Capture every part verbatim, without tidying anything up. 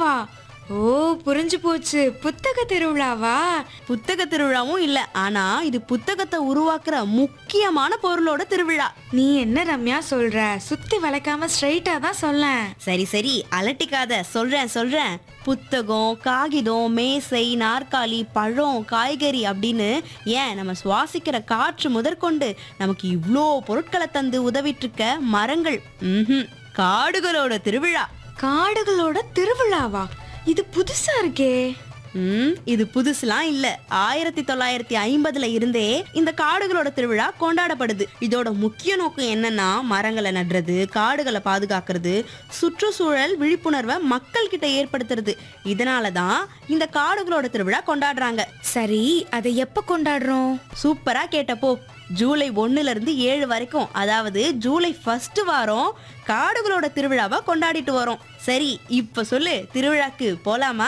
திருவிழாவா? ஓ, புரிஞ்சு போச்சு. புத்தக திருவிழாவா? புத்தக திருவிழாவும் இல்ல, ஆனா இது புத்தகத்தை உருவாக்குற முக்கியமான பொருளோட திருவிழா. நீ என்ன ரம்யா சொல்ற? சுத்தி வளைக்காம ஸ்ட்ரைட்டா தான் சொல்லேன். சரி சரி, அலட்டிக்காத, சொல்றேன் சொல்றேன். புத்தகம், காகிதம், மேசை, நாற்காலி, பழம், காய்கறி அப்படின்னு ஏன் நம்ம சுவாசிக்கிற காற்று முதற்கொண்டு நமக்கு இவ்ளோ பொருட்களை தந்து உதவிட்டு இருக்க மரங்கள், ம்ஹும், காடுகளோட திருவிழா. காடுகளோட திருவிழாவா? இது புதுசா இருக்கே. ம் இது புதுசுலாம் இல்ல. ஆயிரத்தி தொள்ளாயிரத்தி ஐம்பதுல இருந்தே இந்த காடுகளோட திருவிழா கொண்டாடப்படுது. இதோட முக்கிய நோக்கம் என்னன்னா, மரங்களை நடுறது, காடுகளை பாதுகாக்கிறது, சுற்றுச்சூழல் விழிப்புணர்வை மக்கள் கிட்ட ஏற்படுத்துறது. இதனாலதான் இந்த காடுகளோட திருவிழா கொண்டாடுறாங்க. சரி, அதை எப்ப கொண்டாடுறோம்? சூப்பரா கேட்டப்போ. ஜூலை ஒண்ணுல இருந்து ஏழு வரைக்கும், அதாவது ஜூலை ஃபர்ஸ்ட் வாரம் காடுகளோட திருவிழாவை கொண்டாடிட்டு வரோம். சரி, இப்ப சொல்லு, திருவிழாக்கு போலாமா?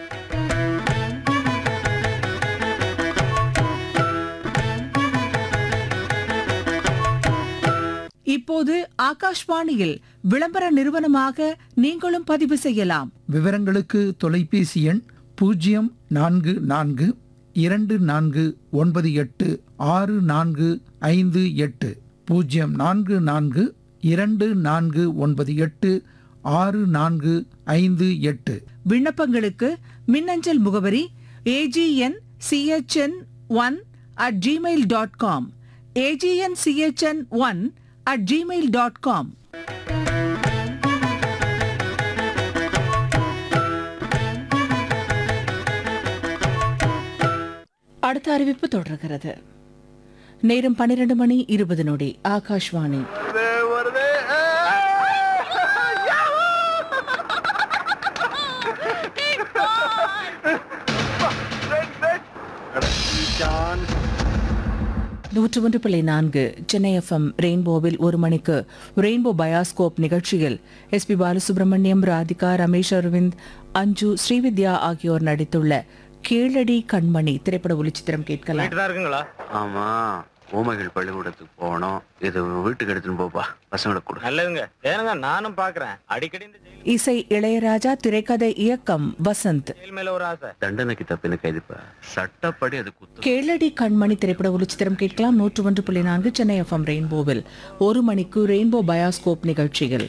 இப்போது ஆகாஷ்வாணியில் விளம்பர நிறுவனமாக நீங்களும் பதிவு செய்யலாம். விவரங்களுக்கு தொலைபேசி எண் பூஜ்ஜியம் நான்கு நான்கு இரண்டு நான்கு ஒன்பது எட்டு ஆறு நான்கு ஐந்து எட்டு பூஜ்ஜியம் நான்கு நான்கு இரண்டு நான்கு ஒன்பது எட்டு ஆறு நான்கு ஐந்து எட்டு. விண்ணப்பங்களுக்கு மின்னஞ்சல் முகவரி AGN CHN one at Gmail dot com AGN CHN one at Gmail dot com. அடுத்த அறிவிப்பு தொடர்கிறது. நேரம் பன்னிரண்டு மணி இருபது நொடி. ஆகாஷ்வாணி. நூற்று ஒன்று புள்ளி நான்கு சென்னை எஃப்எம் ரெயின்போவில் ஒரு மணிக்கு ரெயின்போ பயாஸ்கோப் நிகழ்ச்சியில் எஸ் பி பாலசுப்ரமணியம், ராதிகா, ரமேஷ் அரவிந்த், அஞ்சு, ஸ்ரீவித்யா ஆகியோர் நடித்துள்ள கேளடி கண்மணி திரைப்பட ஒளிச்சித்திரம் கேட்கலாம். ஆமா, ஊமைகள் பள்ளிக்கூடத்துக்கு போகணும். இது வீட்டுக்கு எடுத்துன்னு போப்பா, பசங்களை கூட. நல்லதுங்க, ஏனுங்க, நானும் பாக்குறேன் அடிக்கடி. இசை இளையராஜா, திரைக்கதை இயக்கம் வசந்த். மேல ஒரு ஆசை, தண்டனைக்கு தப்பின கைதுப்பா, சட்டப்படி அது குத்து. கேளடி கண்மணி திரைப்பட ஒளிச்சித்திரம் கேட்கலாம். நூற்று ஒன்று புள்ளி நான்கு சென்னை எஃப்எம் ரெயின்போவில் ஒரு மணிக்கு ரெயின்போ பயாஸ்கோப் நிகழ்ச்சியில்.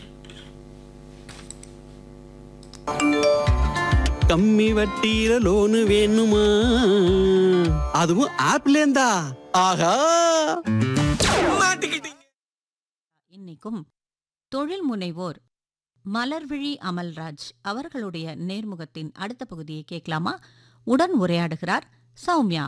கம்மி வட்டியில லோனு வேணுமா? அதுவும் ஆப்ல இருந்தா. ஆஹா, இன்னைக்கும் தொழில் முனைவோர் மலர்விழி அமல்ராஜ் அவர்களுடைய நேர்முகத்தின் அடுத்த பகுதியை கேட்கலாமா? உடன் உரையாடுகிறார் சௌமியா.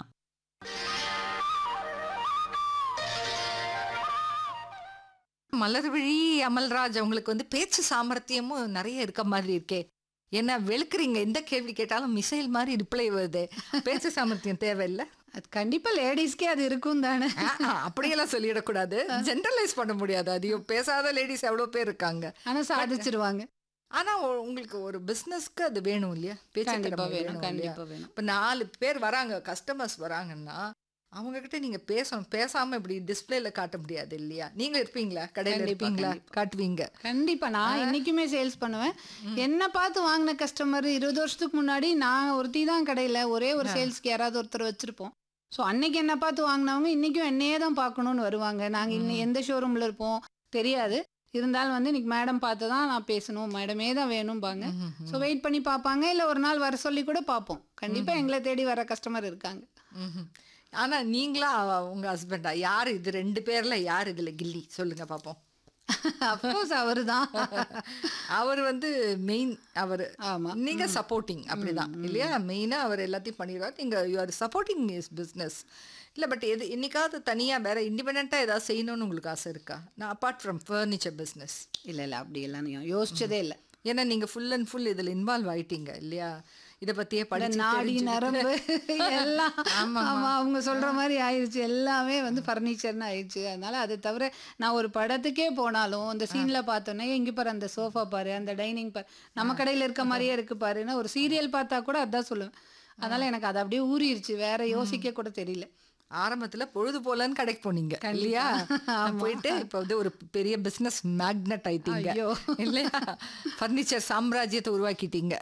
மலர்விழி அமல்ராஜ், அவங்களுக்கு வந்து பேச்சு சாமர்த்தியமும் நிறைய இருக்க மாதிரி இருக்கே. என்ன வெளுக்குறீங்க? எந்த கேள்வி கேட்டாலும் மிசைல் மாதிரி ரிப்ளை வருது. பேச்சு சாமர்த்தியம் தேவையில்லை? அது கண்டிப்பா லேடிஸ்க்கே அது இருக்கும் தானே. அப்படியெல்லாம் சொல்லிடக்கூடாது, ஜென்ரலைஸ் பண்ண முடியாது. அதையும் பேசாத லேடிஸ் எவ்வளோ பேர் இருக்காங்க, ஆனா சாதிச்சிருவாங்க. ஆனா உங்களுக்கு ஒரு பிசினஸ்க்கு அது வேணும் இல்லையா? பேச்சு கண்டிப்பா வேணும், கண்டிப்பா வேணும். இப்போ நாலு பேர் வராங்க, கஸ்டமர்ஸ் வராங்கன்னா அவங்க கிட்ட நீங்க பேசணும். பேசாம இப்படி டிஸ்பிளேல காட்ட முடியாது இல்லையா? நீங்க இருப்பீங்களா கடையில? இருப்பீங்களா? காட்டுவீங்க. கண்டிப்பா. நான் இன்னைக்குமே சேல்ஸ் பண்ணுவேன். என்ன பார்த்து வாங்கின கஸ்டமர் இருபது வருஷத்துக்கு முன்னாடி நான் ஒருத்தி தான் கடையில, ஒரே ஒரு சேல்ஸ்க்கு யாராவது ஒருத்தர் வச்சிருப்போம். ஸோ அன்னைக்கு என்ன பார்த்து வாங்கினவங்க இன்னைக்கும் என்னையே தான் பார்க்கணும்னு வருவாங்க. நாங்கள் இன்னும் எந்த ஷோரூம்ல இருப்போம் தெரியாது, இருந்தாலும் வந்து இன்னைக்கு மேடம் பார்த்து தான் நான் பேசணும், மேடமே தான் வேணும்பாங்க. ஸோ வெயிட் பண்ணி பார்ப்பாங்க, இல்லை ஒரு நாள் வர சொல்லி கூட பார்ப்போம். கண்டிப்பாக எங்களை தேடி வர கஸ்டமர் இருக்காங்க. ஆனா நீங்களா உங்க ஹஸ்பண்டா? யார் இது? ரெண்டு பேர்ல யார் இதுல கில்லி? சொல்லுங்க பார்ப்போம். அஃப்கோர்ஸ் அவர் தான். அவர் வந்து மெயின். அவர் ஆமா, நீங்க சப்போர்ட்டிங், அப்படிதான் இல்லையா? மெயினா அவர் எல்லாத்தையும் பண்ணிடுவார், நீங்க you are supporting is business. இல்லை, பட் எது என்னைக்காவது தனியாக வேற இண்டிபெண்ட்டாக ஏதாவது செய்யணும்னு உங்களுக்கு ஆசை இருக்கா? நான் அப்பார்ட் ஃப்ரம் ஃபர்னிச்சர் பிஸ்னஸ். இல்லை இல்லை, அப்படியெல்லாம் நீங்கள் யோசிச்சதே இல்லை. ஏன்னா நீங்கள் ஃபுல் அண்ட் ஃபுல் இதில் இன்வால்வ் ஆகிட்டீங்க இல்லையா? இதை பற்றியே படிச்சு நாடி நரம்பு எல்லாம். ஆமாம் ஆமாம், அவங்க சொல்கிற மாதிரி ஆயிடுச்சு. எல்லாமே வந்து ஃபர்னிச்சர்னு ஆயிடுச்சு. அதனால அதை தவிர நான் ஒரு படத்துக்கே போனாலும் அந்த சீனில் பார்த்தோன்னே, இங்கே பாரு அந்த சோஃபா பாரு, அந்த டைனிங் பாரு, நம்ம கடையில் இருக்க மாதிரியே இருக்கு பாருன்னா, ஒரு சீரியல் பார்த்தா கூட அதான் சொல்லுவேன். அதனால எனக்கு அது அப்படியே ஊறிடுச்சு, வேற யோசிக்க கூட தெரியல. ஆரம்பத்தில் பொழுது போலன்னு கடைக்கு போனீங்க இல்லையா? போயிட்டு இப்போ வந்து ஒரு பெரிய பிஸ்னஸ் மேக்னட் ஆயிட்டீங்க இல்லையா? ஃபர்னிச்சர் சாம்ராஜ்யத்தை உருவாக்கிட்டீங்க